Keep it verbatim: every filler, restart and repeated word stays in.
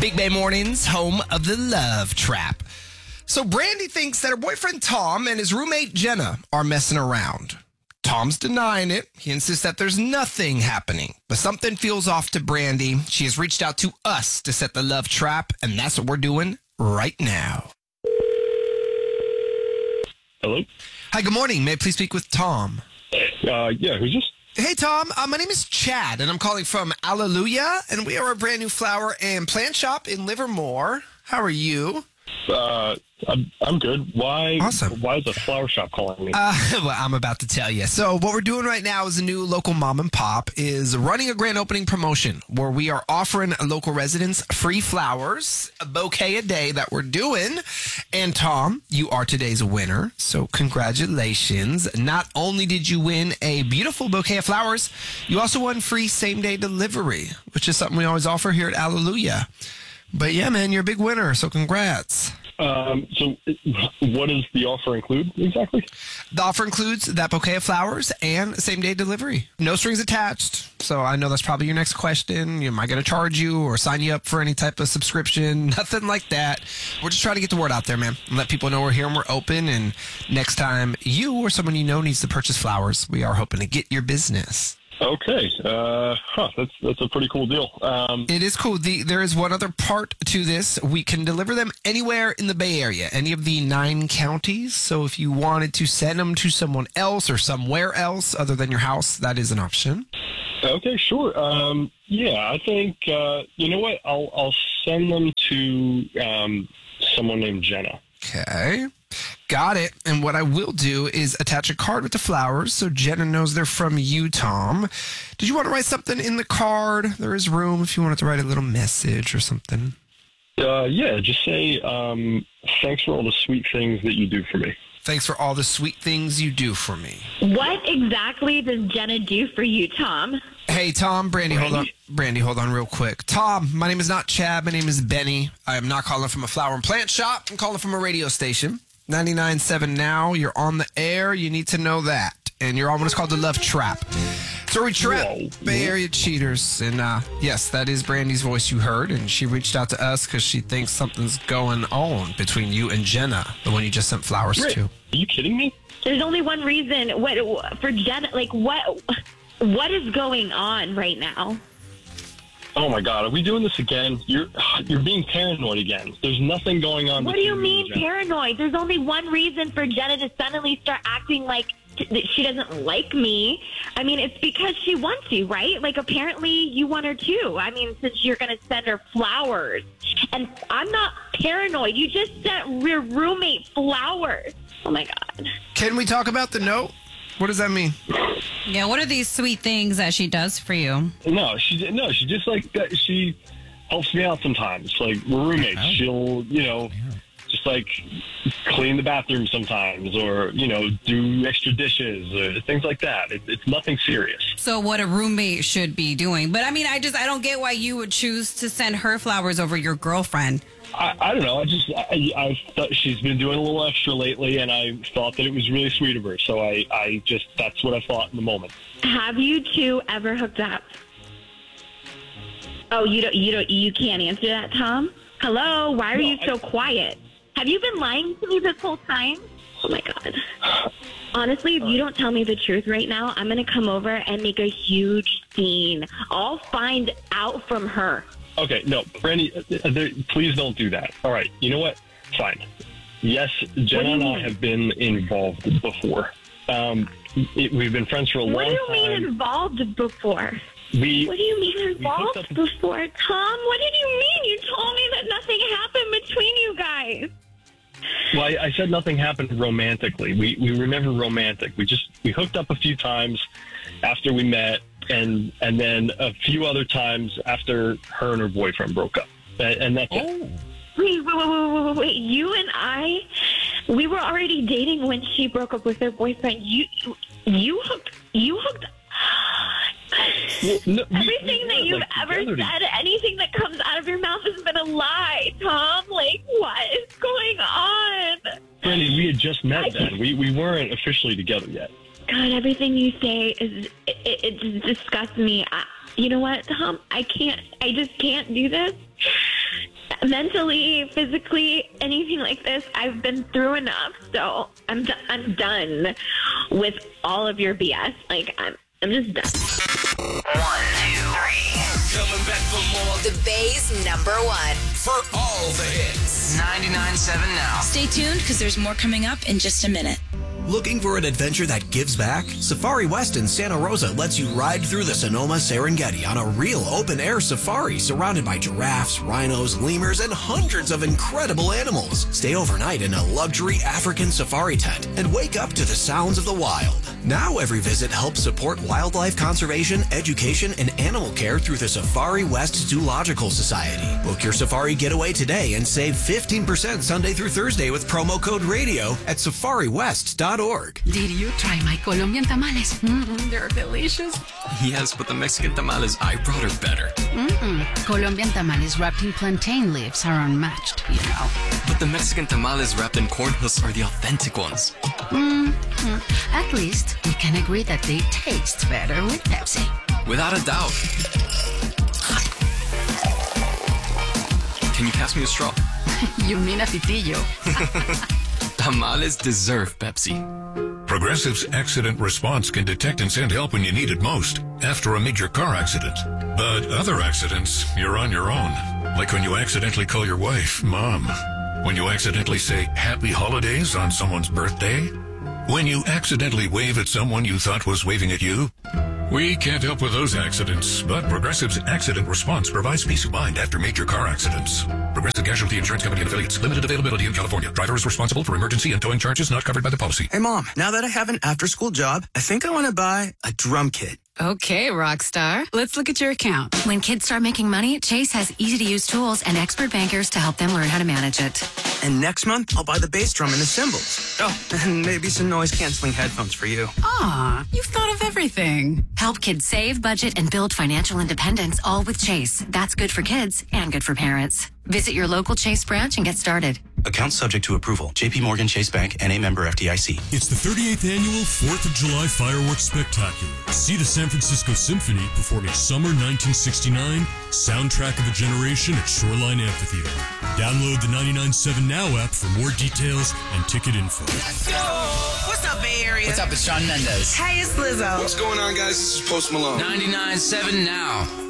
Big Bay Mornings, home of the Love Trap. So Brandy thinks that her boyfriend Tom and his roommate Jenna are messing around. Tom's denying it. He insists that there's nothing happening, but something feels off to Brandy. She has reached out to us to set the love trap, and that's what we're doing right now. Hello? Hi, good morning. May I please speak with Tom? Uh, yeah, who's this? Hey, Tom. Uh, my name is Chad, and I'm calling from Alleluia, and we are a brand new flower and plant shop in Livermore. How are you? Uh, I'm, I'm good. Why? Awesome. Why is a flower shop calling me? Uh, well, I'm about to tell you. So what we're doing right now is a new local mom and pop is running a grand opening promotion where we are offering local residents free flowers, a bouquet a day that we're doing. And Tom, you are today's winner. So congratulations. Not only did you win a beautiful bouquet of flowers, you also won free same day delivery, which is something we always offer here at Alleluia. But yeah, man, you're a big winner, so congrats. Um, so what does the offer include exactly? The offer includes that bouquet of flowers and same-day delivery. No strings attached. So I know that's probably your next question. Am I going to charge you or sign you up for any type of subscription? Nothing like that. We're just trying to get the word out there, man, and let people know we're here and we're open. And next time you or someone you know needs to purchase flowers, we are hoping to get your business. Okay. Uh, huh, that's that's a pretty cool deal. Um, It is cool. The, there is one other part to this. We can deliver them anywhere in the Bay Area, any of the nine counties. So if you wanted to send them to someone else or somewhere else other than your house, that is an option. okay, sure. Um, yeah, I think, uh, you know what? I'll, I'll send them to um, someone named Jenna. Okay. Got it. And what I will do is attach a card with the flowers so Jenna knows they're from you, Tom. Did you want to write something in the card? There is room if you wanted to write a little message or something. Uh, yeah, just say, um, thanks for all the sweet things that you do for me. Thanks for all the sweet things you do for me. What exactly does Jenna do for you, Tom? Hey, Tom, Brandy, hold on. Brandy, hold on real quick. Tom, my name is not Chad. My name is Benny. I am not calling from a flower and plant shop. I'm calling from a radio station. ninety-nine point seven now. You're on the air. You need to know that. And you're on what is called the Love Trap. So we trap Whoa. Bay Area cheaters. And uh, yes, that is Brandy's voice you heard. And she reached out to us because she thinks something's going on between you and Jenna, the one you just sent flowers Rick, to. Are you kidding me? There's only one reason. What for Jenna? Like what? What is going on right now? Oh my God, are we doing this again? You're you're being paranoid again. There's nothing going on. What do you between me mean and Jenna. paranoid? There's only one reason for Jenna to suddenly start acting like t- that she doesn't like me. I mean, it's because she wants you, right? Like apparently you want her too. I mean, since you're going to send her flowers. And I'm not paranoid. You just sent your roommate flowers. Oh my God. Can we talk about the note? What does that mean? Yeah, what are these sweet things that she does for you? No, she no, she just like that. She helps me out sometimes. Like we're roommates. Oh. She'll you know just like clean the bathroom sometimes, or you know do extra dishes, or things like that. It, it's nothing serious. So what a roommate should be doing. But I mean, I just, I don't get why you would choose to send her flowers over your girlfriend. I, I don't know. I just I, I thought she's been doing a little extra lately, and I thought that it was really sweet of her. So I I just that's what I thought in the moment. Have you two ever hooked up? Oh, you don't. You don't. You can't answer that, Tom. Hello. Why are No, you so I- quiet? Have you been lying to me this whole time? Oh my God. Honestly, if you don't tell me the truth right now, I'm gonna come over and make a huge scene. I'll find out from her. Okay, no, Brandy, uh, uh, there, please don't do that. All right, you know what? Fine. Yes, Jenna you and I mean? have been involved before. Um, it, we've been friends for a What long do you mean time. involved before? We, What do you mean hooked involved up- before? Tom, what did you mean? You told me that nothing happened between you guys. well, I, I said nothing happened romantically. We we were never romantic. We just we hooked up a few times after we met, and and then a few other times after her and her boyfriend broke up, and, and that's it. Wait, wait, wait, wait, wait, wait. You and I, we were already dating when she broke up with her boyfriend. You, you hooked, you hooked. Well, no, we- we Everything that weren't, you've like, ever together said, anything that comes out of your mouth has been a lie, Tom. Like, what is going on? Brandy, we had just met then. We we weren't officially together yet. God, everything you say is it, it, it disgusts me. I, you know what, Tom? I can't. I just can't do this. mentally, physically, anything like this. I've been through enough, so I'm d- I'm done with all of your B S. Like I'm I'm just done. One, two, three. Coming back for more. The Bay's number one. For all the hits. ninety-nine point seven now. Stay tuned because there's more coming up in just a minute. Looking for an adventure that gives back? Safari West in Santa Rosa lets you ride through the Sonoma Serengeti on a real open-air safari surrounded by giraffes, rhinos, lemurs, and hundreds of incredible animals. Stay overnight in a luxury African safari tent and wake up to the sounds of the wild. Now every visit helps support wildlife conservation, education, and animal care through the Safari West Zoological Society. Book your safari getaway today and save fifteen percent Sunday through Thursday with promo code RADIO at safari west dot org. Did you try my Colombian tamales? Mm-mm, they're delicious. Yes, but the Mexican tamales I brought are better. Mm-mm. Colombian tamales wrapped in plantain leaves are unmatched, you know. But the Mexican tamales wrapped in corn husks are the authentic ones. Mm-hmm. At least we can agree that they taste better with Pepsi. Without a doubt. Can you pass me a straw? You mean a pitillo. Tamales deserve Pepsi. Progressive's accident response can detect and send help when you need it most, after a major car accident. But other accidents, you're on your own. Like when you accidentally call your wife Mom. When you accidentally say Happy Holidays on someone's birthday. When you accidentally wave at someone you thought was waving at you. We can't help with those accidents, but Progressive's accident response provides peace of mind after major car accidents. Progressive Casualty Insurance Company and affiliates. Limited availability in California. Driver is responsible for emergency and towing charges not covered by the policy. Hey, Mom, now that I have an after-school job, I think I want to buy a drum kit. Okay, Rockstar. Let's look at your account. When kids start making money, Chase has easy-to-use tools and expert bankers to help them learn how to manage it. And next month, I'll buy the bass drum and the cymbals. Oh, and maybe some noise-canceling headphones for you. Aw, you've thought of everything. Help kids save, budget, and build financial independence, all with Chase. That's good for kids and good for parents. Visit your local Chase branch and get started. Account subject to approval. J P Morgan Chase Bank, N A member F D I C. It's the thirty-eighth annual fourth of July Fireworks Spectacular. See the San Francisco Symphony performing Summer nineteen sixty-nine, Soundtrack of a Generation at Shoreline Amphitheater. Download the ninety-nine point seven Now app for more details and ticket info. Let's go! What's up, Bay Area? What's up, it's Shawn Mendes. Hey, it's Lizzo. What's going on, guys? This is Post Malone. ninety-nine point seven Now.